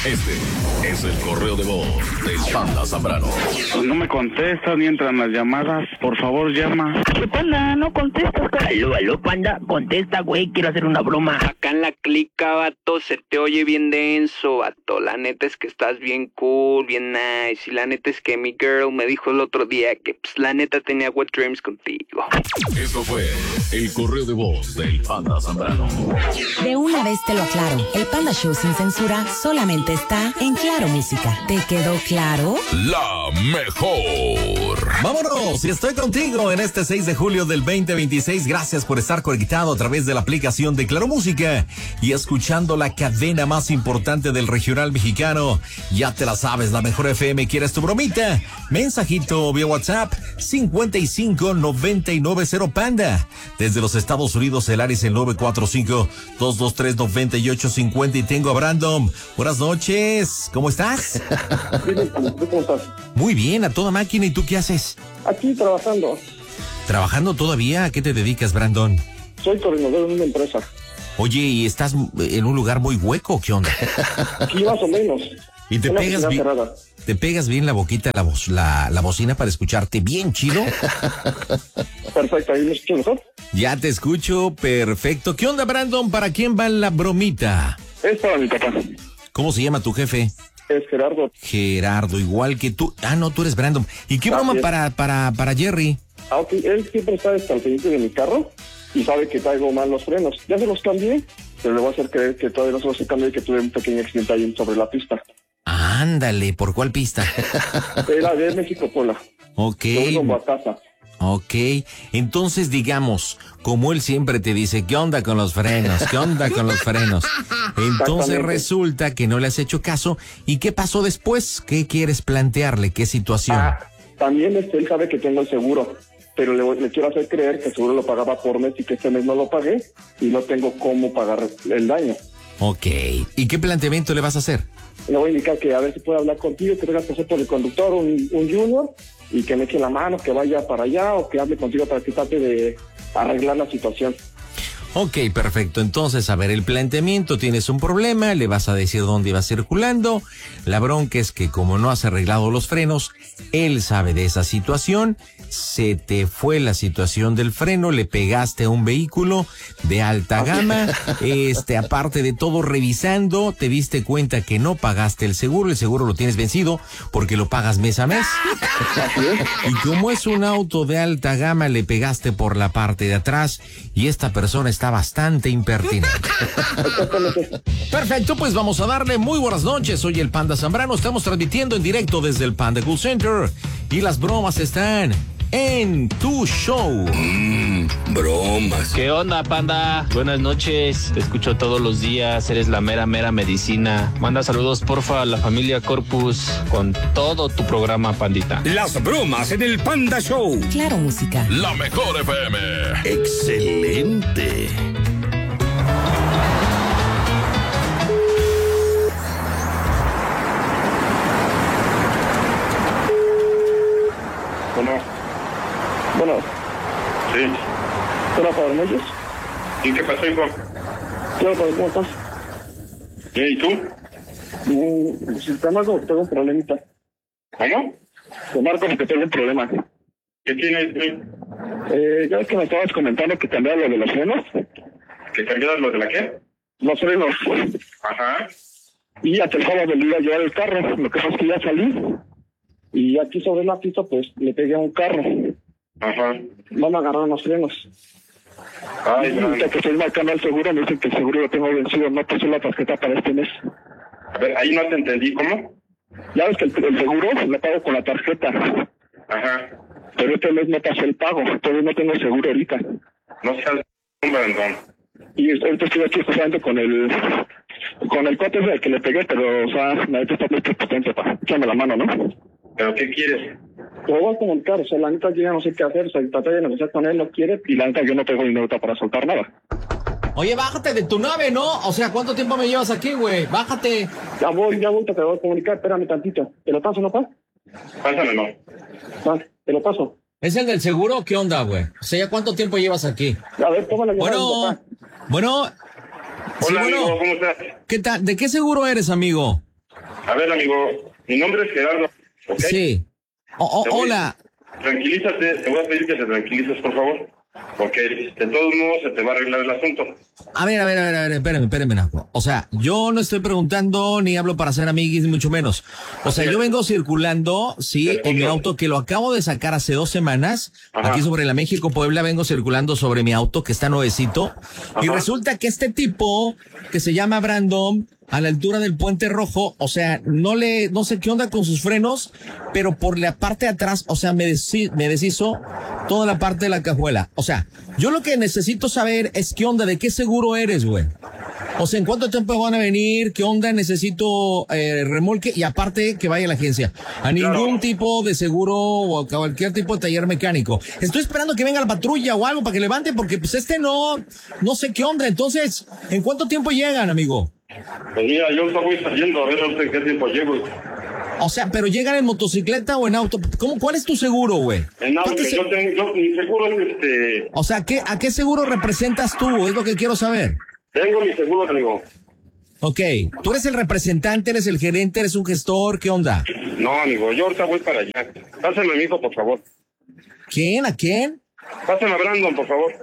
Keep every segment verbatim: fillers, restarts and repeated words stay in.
Este es el correo de voz del Panda Zambrano. No me contestas ni entran las llamadas. Por favor, llama. ¿Qué panda? No contestas. Aló, aló, panda. Contesta, güey. Quiero hacer una broma. Acá en la clica, vato, se te oye bien denso, vato. La neta es que estás bien cool, bien nice. Y la neta es que mi girl me dijo el otro día que, pues, la neta tenía wet dreams contigo. Esto fue el correo de voz del Panda Zambrano. De una vez te lo aclaro. El Panda Show sin censura solamente está en Claro Música. ¿Te quedó claro? La mejor. Vámonos, y estoy contigo en este seis de julio del veinte veintiséis. Gracias por estar conectado a través de la aplicación de Claro Música y escuchando la cadena más importante del regional mexicano. Ya te la sabes, la mejor F M. ¿Quieres tu bromita? Mensajito vía WhatsApp cincuenta y cinco noventa y nueve cero Panda. Desde los Estados Unidos, el área es el nueve cuatro cinco, dos dos tres, nueve ocho cinco cero. Y tengo a Brandon. Buenas noches, ¿cómo estás? ¿Cómo estás? Muy bien, a toda máquina. ¿Y tú qué haces? Aquí trabajando. ¿Trabajando todavía? ¿A qué te dedicas, Brandon? Soy coordinador de una empresa. Oye, ¿y estás en un lugar muy hueco? ¿Qué onda? Aquí más o menos. ¿Y te una pegas bien? Cerrada. ¿Te pegas bien la boquita, la, voz, la, la bocina para escucharte bien chido? Perfecto, ¿ahí me escuchas mejor? Ya te escucho, perfecto. ¿Qué onda, Brandon? ¿Para quién va la bromita? Es para mi papá. ¿Cómo se llama tu jefe? Es Gerardo. Gerardo, igual que tú. Ah, no, tú eres Brandon. ¿Y qué broma para, para, para Jerry? Ah, ok, él siempre está al pendiente de mi carro y sabe que traigo mal los frenos. Ya se los cambié, pero le voy a hacer creer que todavía no se los cambié y que tuve un pequeño accidente ahí sobre la pista. Ándale, ¿por cuál pista? Era de México-Pola. Ok. Yo a casa. Ok, entonces digamos, como él siempre te dice, ¿qué onda con los frenos? ¿Qué onda con los frenos? Entonces resulta que no le has hecho caso. ¿Y qué pasó después? ¿Qué quieres plantearle? ¿Qué situación? Ah, también este, él sabe que tengo el seguro, pero le, le quiero hacer creer que el seguro lo pagaba por mes y que este mes no lo pagué y no tengo cómo pagar el daño. Ok, ¿y qué planteamiento le vas a hacer? Le voy a indicar que a ver si puede hablar contigo, que venga a pasar por el conductor, un, un junior, y que me eche la mano, que vaya para allá o que hable contigo para que trate de arreglar la situación. Ok, perfecto. Entonces, a ver, el planteamiento, tienes un problema, le vas a decir dónde iba circulando. La bronca es que como no has arreglado los frenos, él sabe de esa situación, se te fue la situación del freno, le pegaste a un vehículo de alta gama, este, aparte de todo revisando, te diste cuenta que no pagaste el seguro, el seguro lo tienes vencido porque lo pagas mes a mes. Y como es un auto de alta gama, le pegaste por la parte de atrás y esta persona está bastante impertinente. Perfecto, pues vamos a darle muy buenas noches. Soy el Panda Zambrano, estamos transmitiendo en directo desde el Panda Cool Center y las bromas están en tu show. Mmm, bromas. ¿Qué onda, Panda? Buenas noches, te escucho todos los días, eres la mera, mera medicina. Manda saludos, porfa, a la familia Corpus con todo tu programa, Pandita. Las bromas en el Panda Show. Claro Música. La mejor F M. Excelente. Bueno. Bueno. Sí. ¿Hola, Padre Mellos? ¿Y qué pasó, hijo? Hola, Padre, ¿cómo estás? ¿Y tú? Mm, si te marco, tengo un problemita. ¿Cómo? Te marco porque tengo un problema. ¿Qué tienes, güey? Eh, ya ves que me estabas comentando que cambiaba lo de los frenos. ¿Que cambiaras lo de la qué? Los frenos. Ajá. Y hasta el sábado le iba a llevar el carro. Lo que pasa es que ya salí. Y aquí sobre la pista, pues, le pegué a un carro. Ajá. No me agarraron los frenos. Ay, y ahorita que estoy marcando el seguro, me dicen que el seguro lo tengo vencido. No pasó la tarjeta para este mes. A ver, ahí no te entendí, ¿cómo? Ya ves que el, el seguro lo pago con la tarjeta. Ajá. Pero este mes no pasó el pago. Todavía no tengo seguro ahorita. No seas un Brandon. Y ahorita estoy aquí justamente con el con el cote del que le pegué, pero, o sea, la neta está muy potente para echarme la mano, ¿no? ¿Pero qué quieres? Te voy a comunicar, o sea, la neta yo ya no sé qué hacer, o sea, traté de negociar con él, no quiere, y la neta yo no tengo dinero para soltar nada. Oye, bájate de tu nave, ¿no? O sea, ¿cuánto tiempo me llevas aquí, güey? Bájate. Ya voy, ya voy, te voy a comunicar, espérame tantito. ¿Te lo paso, no, pa? Pásamelo. Vale, te lo paso. ¿Es el del seguro o qué onda, güey? O sea, ¿ya cuánto tiempo llevas aquí? A ver, tómala. Bueno, bueno. Sí, Hola, bueno. amigo, ¿cómo estás? ¿Qué tal? ¿De qué seguro eres, amigo? A ver, amigo, mi nombre es Gerardo, ¿ok? Sí. O, o, Te voy- hola. Tranquilízate, te voy a pedir que te tranquilices, por favor. Porque de todos modos se te va a arreglar el asunto. A ver, a ver, a ver, a ver, espérame, espérame, Naco. O sea, yo no estoy preguntando ni hablo para ser amiguis, ni mucho menos. O sea, yo vengo circulando, sí, en mi auto, que lo acabo de sacar hace dos semanas. Ajá. Aquí sobre la México-Puebla vengo circulando sobre mi auto, que está nuevecito. Y Ajá. resulta que este tipo, que se llama Brandon, a la altura del Puente Rojo, o sea, no le, no sé qué onda con sus frenos, pero por la parte de atrás, o sea, me, deshi- me deshizo toda la parte de la cajuela. O sea, yo lo que necesito saber es qué onda, de qué seguro eres, güey. O sea, ¿en cuánto tiempo van a venir? ¿Qué onda? Necesito eh, remolque y aparte que vaya a la agencia. A ningún Claro. tipo de seguro o a cualquier tipo de taller mecánico. Estoy esperando que venga la patrulla o algo para que levante porque pues este no, no sé qué onda. Entonces, ¿en cuánto tiempo llegan, amigo? Pues mira, yo ahorita voy saliendo, a ver ahorita en qué tiempo llego. O sea, pero llegan en motocicleta o en auto. ¿Cómo, ¿Cuál es tu seguro, güey? En auto, ¿Cuánto se- yo tengo, yo, mi seguro es este... O sea, ¿qué, ¿a qué seguro representas tú? Es lo que quiero saber. Tengo mi seguro, amigo. Ok, tú eres el representante, eres el gerente, eres un gestor, ¿qué onda? No, amigo, yo ahorita voy para allá. Pásame a mi hijo, por favor. ¿Quién? ¿A quién? Pásame a Brandon, por favor.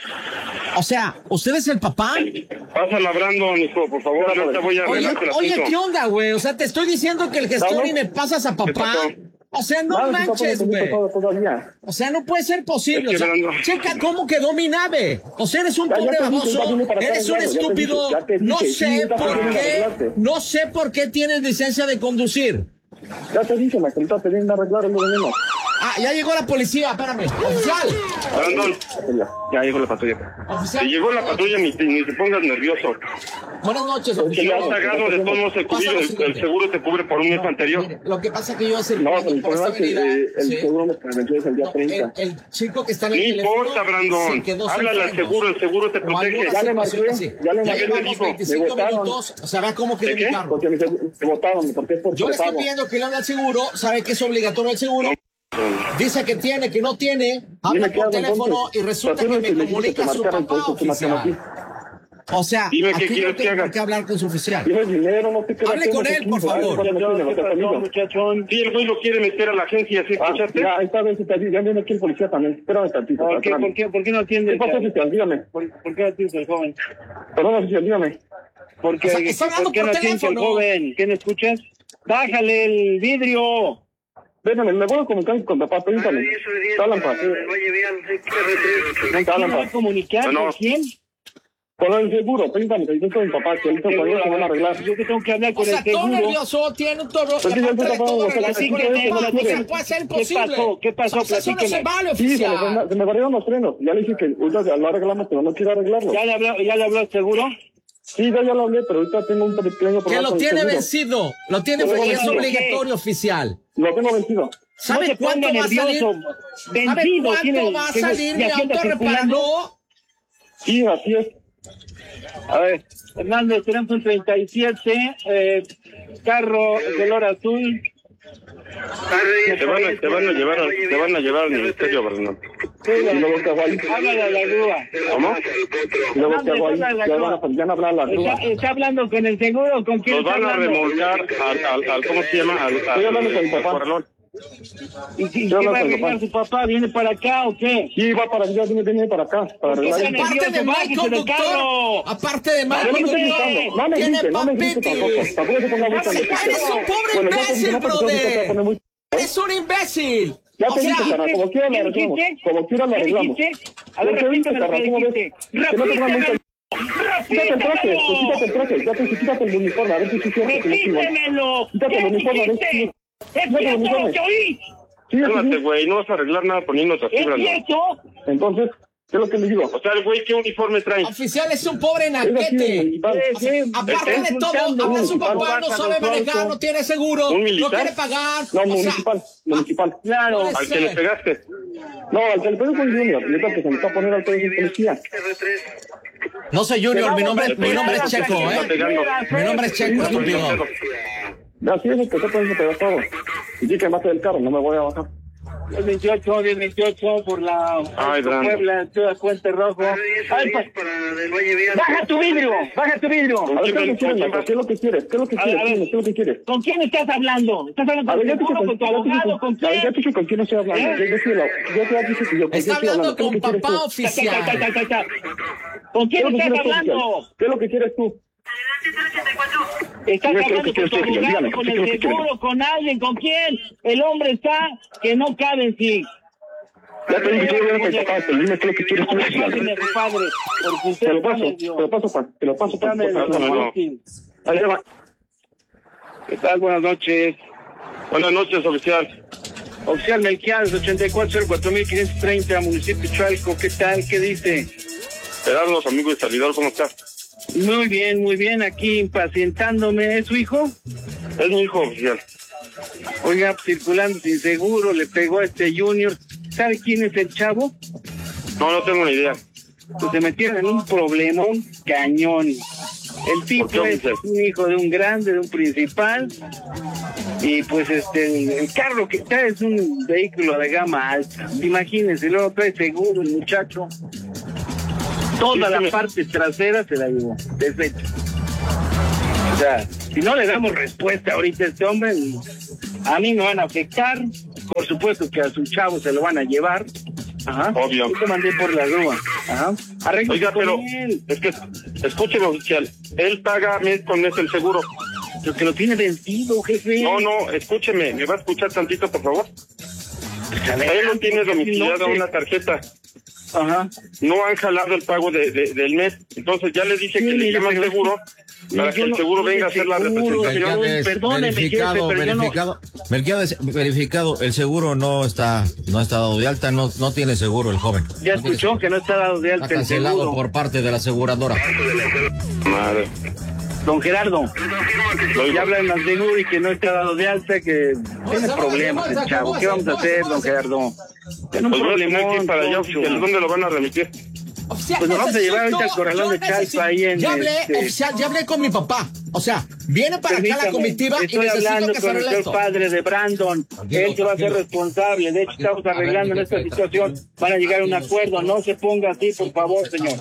O sea, ¿usted es el papá? Pásame a Brandon, hijo, por favor. Yo ahorita voy a Oye, arreglarte el oye, asunto. ¿qué onda, güey? O sea, te estoy diciendo que el gestor ¿Vamos? y me pasas a papá. pasó? O sea, no Nada, se está manches, poniendo güey. todo todavía. O sea, no puede ser posible. Es que O sea, Brandon- checa cómo quedó mi nave. O sea, eres un Ya, ya pobre te dije, baboso. ya vine para acá, Eres un ya, ya te estúpido. dije, ya te No dije, sí, sé estás por queriendo qué. arreglarte. No sé por qué tienes licencia de conducir. Ya te dije, me ahorita te vienen a arreglar lo de menos. Ah, ya llegó la policía. Espérame. Oficial. Brandon, Ya. ya llegó la patrulla. Si Oficial. llegó la patrulla, ni te, ni te pongas nervioso. Buenas noches, Si oficial. no has pagado, de todos modos, el, Pasa cubrido- lo el, siguiente. el seguro te cubre por un mes anterior. Mire, lo que pasa es que yo hace No, pero el por esta problema es que avenida, eh, el sí. seguro me venció desde el día No, treinta. el, el chico que está en No el teléfono importa, Brandon. se quedó sin Háblale al frenos. seguro, el seguro te O protege. alguna Ya le situación marqué, así. ya le Ya marqué, llevamos dijo, veinticinco me botaron. minutos, o sea, vea cómo quedó ¿De mi qué? carro. Porque me, me votaron, porque es por Yo le estoy prepago. pidiendo que le hable al seguro, sabe que es obligatorio el seguro. Dice que tiene, que no tiene, habla Dime qué por hago, teléfono entonces. y resulta Pero tú que eres me el que comunica te a su marcaron, por papá eso te marcaron oficial. O sea, Dime qué aquí no quieres que tengo haga. por qué hablar con su oficial. Tienes dinero, no sé qué. Hable con él, por favor. muchachón? Sí, el güey lo quiere meter a la agencia, ¿sí Ah, escuchaste? ya, esta vez está ya viene aquí el policía también. Espérame tantito. ¿Por qué, espérame. por qué, por qué no ¿Qué atiendes? pasó, oficial? Dígame. ¿Por, por qué no atiendes al joven? Perdón, oficial, dígame. ¿Por qué, O sea, que está hablando ¿por qué por no atiendes al teléfono. joven? ¿Qué no escuchas? ¡Bájale el vidrio! Déjame, me voy a comunicar con papá, permítame. Hablan, papá. Hablan, ¿Va a papá. comunicar Bueno. con quién? Con el seguro, permítame, que yo con mi papá, que ahorita con ellos se van a arreglar. Yo que tengo que hablar O con sea, el todo seguro. nervioso, tiene un toro. Pues sí, ya aparte de está todo, todo, relación con el platíqueme, tema, o sea, platíqueme. puede ser ¿Qué imposible. pasó? ¿Qué pasó? O sea, eso no se Platíqueme. vale, Sí, se me, oficial. se me variaron los frenos. Ya le dije que ahorita lo arreglamos, pero no quiero arreglarlo. ¿Ya le habló, ya le habló el seguro? Sí, ya, ya lo hablé, pero ahorita tengo un pequeño Que problema lo con el tiene seguro. vencido. Lo tiene Pero vencido. Es bueno, obligatorio, oficial. Lo tengo vencido. ¿Sabe No se cuánto ponga va a salir? nervioso. ¿Sabe Vencido, cuánto tiene- va a que- salir y mi haciendo auto circulando. reparando? Sí, así es. A ver, Hernández, tenemos un treinta y siete, eh, carro color azul. Te van, a, te van a llevar al, te van a llevar al ministerio, Bernardo. Y luego que hago ahí. Háblale a la grúa. ¿Cómo? Y luego que hago ahí. Háblale a la Ya grúa. van a, ya van a hablar a la grúa. ¿Está, está hablando con el seguro? ¿Con quién Nos está van a hablando? remolcar al, al, al, ¿cómo se llama? Al, Estoy hablando con mi papá. corralón. ¿Y, y Yo qué hablo va a con mi arreglar papá. su papá? ¿Viene para acá o qué? Sí, va para allá, viene, viene para acá, para ¿Por qué arreglar. se esto. Aparte de mal Bájese del conductor, carro. aparte de mal No me estoy conductor, gritando, no me tiene grite, no me grite tampoco. papitis. Tampoco se ponga muy Eres tan- un pobre Bueno, ya te- imbécil, ya te- ya te- ya te brother. pone muy- Eres un imbécil. Ya O te dije, sea, carnal, como quiera lo ¿qué arreglamos. dijiste? Como quiera lo ¿Qué arreglamos. dijiste? A ver, ¿Qué dijiste, repíteme lo carnal? que ¿Cómo ves? dijiste. Que no te pongas muy tan- Quítate el traje, pues quítate el traje, ya te quítate el uniforme, a ver si sí es cierto que no es igual. ¡Repítemelo! Quítate el ¿Qué uniforme, a ver si dijiste? sí. ¡Es Quítate el cierto lo uniforme. que oí! Sí, sí, Cálmate, sí. güey, no vas a arreglar nada poniéndote así, ¿Es Brandon. cierto? Entonces, ¿qué es lo que le digo? O sea, el güey, ¿qué uniforme trae? Oficial es un pobre Es así de naquete. municipal. Aparte de todo, habla su papá, no sabe manejar, no tiene seguro, ¿Un no militar? quiere pagar. No, O sea, municipal, municipal. Claro. Puede Al que le ser. pegaste. No, al que le pego con Junior, y ahorita que se me está a poner al pedo es policía. No soy Junior, mi nombre, mi nombre es Checo, ¿eh? Mi nombre es Checo, estúpido. Así es, el que está poniendo pedazo todo. Y sí que mate del carro, no me voy a bajar. diez veintiocho, diez veintiocho por la Ay, por Puebla, toda Puente Rojo. Ay, pa... Baja tu vidrio, baja tu vidrio. A ver, ¿qué es lo que quieres, Marco? ¿Qué es lo que quieres? ¿Qué es lo que quieres? ¿Qué es lo que quieres? ¿Con quién estás hablando? ¿Estás hablando A ver, con ya tu te dije con tu abogado? ¿Con quién? Ya te dije con quién estoy hablando. ¿Eh? Yo, yo, soy la- yo te dije que yo con Está quién estoy hablando hablando. ¿Qué es lo con que quieres papá tú? oficial. Ta, ta, ta, ta, ta. ¿Con ¿Qué es quién lo que estás quieres tú, hablando? oficial? ¿Qué es lo que quieres tú? Estás Dígame, ¿qué es lo hablando que con tu quieres tú, abogado, dígame, con ¿qué es el lo que quieres? seguro, con alguien, ¿con quién? El hombre está que no cabe en sí. Ya te dije que yo no te tapaste. Dime qué es lo que quieres tú, oficial. Pásame, padre, porque usted Te lo está paso, medio- te lo paso, pa. Te lo paso, pa. está medio Pásamelo. difícil. Ahí va. ¿Qué tal? Buenas noches. Buenas noches, oficial. Oficial Melquiades, ochenta y cuatro cero cuatro mil quinientos treinta, municipio Chalco. ¿Qué tal? ¿Qué dice? Gerardo, amigo de Salidor, ¿cómo está? Muy bien, muy bien. Aquí impacientándome. ¿Es su hijo? Es mi hijo, oficial. Oiga, circulando sin seguro, le pegó a este Junior. ¿Sabe quién es el chavo? No, no tengo ni idea. Pues se metieron en un problema, un cañón. El tipo ¿Por qué, es oficial? un hijo de un grande, de un principal. Y pues este, el, el carro que trae es un vehículo de gama alta. Imagínense, luego trae seguro el muchacho. Toda la parte trasera se la llevó, deshecha. O sea, si no le damos respuesta ahorita a este hombre, a mí me van a afectar. Por supuesto que a su chavo se lo van a llevar. Ajá. Obvio. Yo te mandé por la grúa. Ajá. Arréglate Oiga, con pero él. es que, escúcheme, oficial. Él paga mes con mes el seguro. Lo que lo tiene vencido, jefe. No, no, escúcheme. ¿Me va a escuchar tantito, por favor? A ver, Él no tiene domiciliada no sé. una tarjeta. Ajá. No han jalado el pago de, de- del mes. Entonces ya le dice Sí, que le mire, llama pero- seguro para Yo que el no- seguro yo venga a de hacer la seguro, representación. señor. Melquiades, perdóneme, verificado, jefe, pero yo no- verificado. Melquiades, verificado, el seguro no está, no está dado de alta, no, no tiene seguro el joven. Ya No tiene escuchó seguro. que no está dado de alta Está el cancelado seguro. por parte de la aseguradora. Madre. Don Gerardo, ya habla en la seguro y que no está dado de alta, que tiene problemas el chavo. ¿Qué vamos a hacer, don Gerardo? Tiene un Pues voy a tener que ir problemón, para allá, Poncho. oficial. ¿Dónde lo van a remitir? Oficial, Pues nos vamos a llevar ahorita al necesito- corralón yo de Chalpa necesito- ahí en, Ya hablé, este- oficial, ya hablé con mi papá. O sea, viene para acá la Permítame, comitiva y estoy necesito hablando que se con el arregle señor esto. padre de Brandon. Tranquilo, Él se va a hacer tranquilo. responsable. De hecho, estamos arreglando en esta situación. Van a llegar a un acuerdo. No se ponga así, por favor, señor.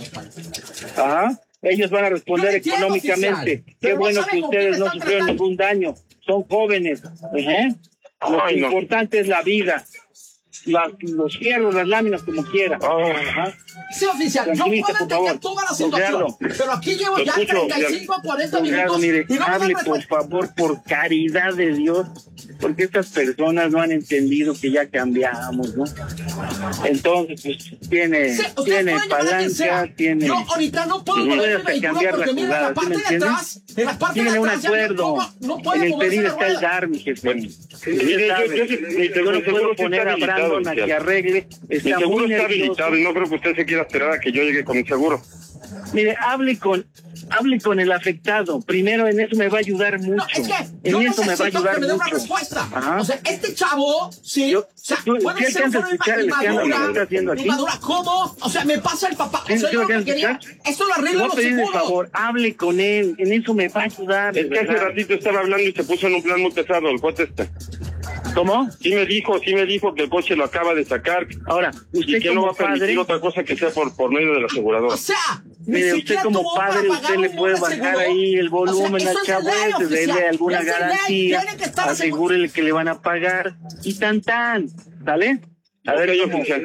Ajá. Ellos van a responder Yo entiendo, económicamente. oficial, Qué pero no bueno sabe que con ustedes quién no están sufrieron tratando. ningún daño. Son jóvenes. Ajá. Lo Ay, no. importante es la vida. Las- los fierros, las láminas, como quiera. Ajá. Sí, oficial, yo Tranquilito, puedo por entender favor. toda la Don situación, Gerardo. pero aquí llevo Lo ya escucho, treinta y cinco a cuarenta Don Gerardo, minutos mire, y no me hable dan por respuesta. favor, por caridad de Dios, porque estas personas no han entendido que ya cambiamos, ¿no? Entonces, pues, tiene, Sí, ustedes tiene pueden llamar a quien sea. palanca, tiene... Yo ahorita no puedo Sí, mover puede el hasta vehículo cambiar la porque mira, en la jugada, ¿sí parte me de entiende? atrás, en la parte de Tienen un atrás ya no acuerdo. pongo- no puede En el moverse pedido la está el rueda. dar, mi jefe. Bueno, Usted mire, yo- sabe, yo- yo- mi yo seguro no sí puedo está poner a habilitado, Brandon a oficial. que arregle. Mi Está seguro muy está nervioso. habilitado y no creo que usted se quiera esperar a que yo llegue con mi seguro. Mire, hable con, hable con el afectado. Primero, en eso me va a ayudar mucho. No, es que en yo eso me va a necesito ayudar que me dé una mucho. respuesta. Ajá. O sea, este chavo, sí, Yo- o sea, tú- puede ¿sí ser alcanzas una a escuchar el forma escándalo que inmadura, está haciendo aquí? inmadura, ¿cómo? O sea, me pasa el papá. O ¿Sí, sea, sí yo lo lo que alcanzas a quería, escuchar? esto lo Le arregla voy a los pedir el seguros. favor, hable con él. En eso me va a ayudar. Es que hace ¿verdad? ratito estaba hablando y se puso en un plan muy pesado el cuate este. ¿Cómo? Sí me dijo, sí me dijo que el coche lo acaba de sacar Ahora, y usted que no como va a permitir padre, otra cosa que sea por, por medio de la aseguradora. O sea, ni mire, usted siquiera como tuvo para padre, pagar usted le un puede buen bajar seguro. ahí el O sea, volumen eso al es chavo de ley, ese, oficial. denle alguna Es de ley, garantía, tiene que estar asegúrele que le van a pagar y tan tan, ¿sale? A ver, Ok, ¿cómo? oficial.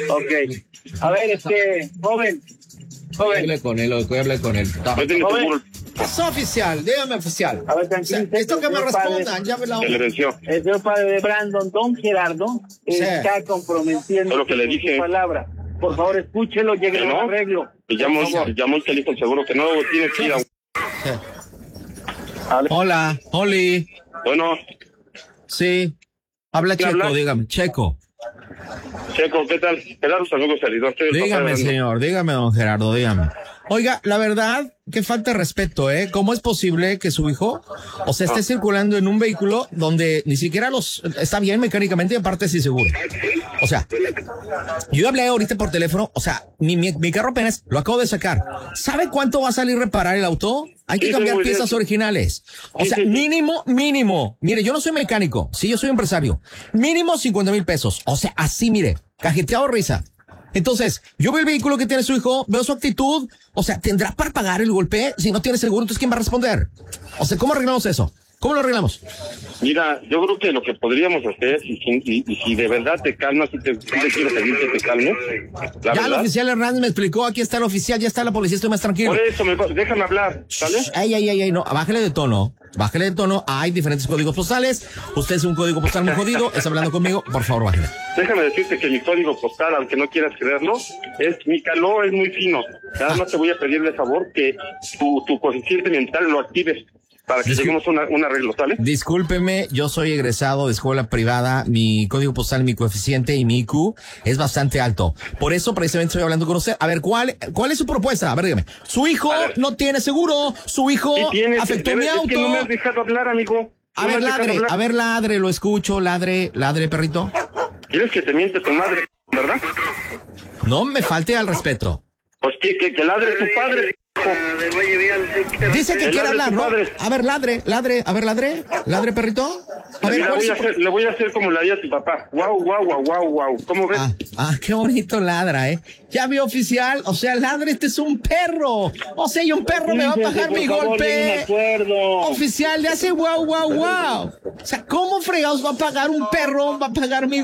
Ok. A ver, este, joven, joven, Hable con él, o que hable con él. No tiene Joven. seguro, Es oficial, dígame oficial. a ver, O sea, tranquilo. esto que me señor padre. respondan, ya me la se le venció. El señor padre de Brandon, don Gerardo, Sí. está comprometiendo Es lo que le con dije. su palabra. Por favor, escúchelo, llegue Que a no. un arreglo. Y llamó, Por favor. llamó y te dijo el seguro que no tiene que ir a... Hola, Oli. Bueno, Sí. Habla ¿Quién Checo, habla? dígame. Checo. Checo, ¿qué tal? Gerardo, amigo salidor. Estoy el papá Dígame, de Brandon. señor, dígame, don Gerardo, dígame. Oiga, la verdad, que falta de respeto, ¿eh? ¿Cómo es posible que su hijo, o sea, esté Ah. circulando en un vehículo donde ni siquiera los, está bien mecánicamente y aparte es inseguro? O sea, yo hablé ahorita por teléfono, o sea, mi, mi, mi carro apenas lo acabo de sacar. ¿Sabe cuánto va a salir reparar el auto? Hay que Sí, cambiar muy bien. piezas originales. O Sí, sea, sí, sí. mínimo, mínimo. Mire, yo no soy mecánico, sí, yo soy empresario. Mínimo cincuenta mil pesos. O sea, así, mire, cajeteado de risa. Entonces, yo veo el vehículo que tiene su hijo, veo su actitud, o sea, ¿tendrá para pagar el golpe? Si no tiene seguro, entonces ¿quién va a responder? O sea, ¿cómo arreglamos eso? ¿Cómo lo arreglamos? Mira, yo creo que lo que podríamos hacer, y, si- y- y si de verdad te calmas, y te, sí te quiero pedir que te calmes, la Ya el verdad. oficial Hernández me explicó, aquí está el oficial, ya está la policía, estoy más tranquilo. Por eso, me, déjame hablar, ¿sale? Ay, ay, ay, ay, no, bájale de tono, bájale de tono, hay diferentes códigos postales, usted es un código postal muy jodido, está hablando conmigo, por favor, bájale. Déjame decirte que mi código postal, aunque no quieras creerlo, es mi calor es muy fino. Nada más te voy a pedir de favor que tu, tu coeficiente mental lo actives para que Discul- lleguemos a una- un arreglo, ¿sale? Discúlpeme, yo soy egresado de escuela privada, mi código postal, mi coeficiente y mi I Q es bastante alto. Por eso precisamente estoy hablando con usted. A ver, ¿cuál, cuál es su propuesta? A ver, dígame. Su hijo no tiene seguro, su hijo Sí tienes, afectó de mi ver- es auto. que no me has dejado hablar, amigo. A No me ver, has dejado ladre, hablar. a ver, ladre, lo escucho, ladre, ladre, perrito. ¿Quieres que te miente tu madre, verdad? No me falte al respeto. Pues que, que, que ladre tu padre. Dice que El quiere ladre hablar, tu ¿no? padre. A ver, ladre, ladre, a ver, ladre, ladre, perrito. A ver, Mira, ¿cuál es voy a su pro- hacer, le voy a hacer como le haría a tu papá. Guau, guau, guau, guau, guau. ¿Cómo ves? Ah, ah, qué bonito ladra, ¿eh? Ya vio oficial, o sea, ladre, este es un perro. O sea, y un perro me va a pagar Por mi favor, golpe. llegue a un acuerdo. Oficial, le hace guau, guau, guau. O sea, ¿cómo fregados va a pagar un perro? Va a pagar mi